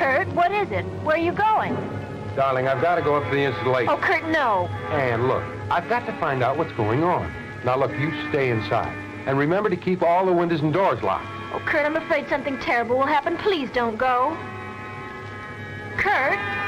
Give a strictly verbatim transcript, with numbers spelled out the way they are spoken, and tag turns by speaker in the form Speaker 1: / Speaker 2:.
Speaker 1: Kurt, what is it? Where are you going?
Speaker 2: Darling, I've got to go up to the installation.
Speaker 1: Oh, Kurt, no.
Speaker 2: And look, I've got to find out what's going on. Now, look, you stay inside. And remember to keep all the windows and doors locked.
Speaker 1: Oh, Kurt, I'm afraid something terrible will happen. Please don't go. Kurt?